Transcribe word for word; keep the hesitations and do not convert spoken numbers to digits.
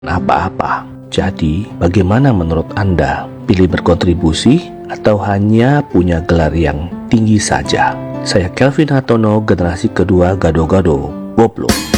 apa-apa. Jadi, bagaimana menurut Anda? Pilih berkontribusi atau hanya punya gelar yang tinggi saja? Saya Kelvin Hartono, generasi kedua Gado-Gado Boblo.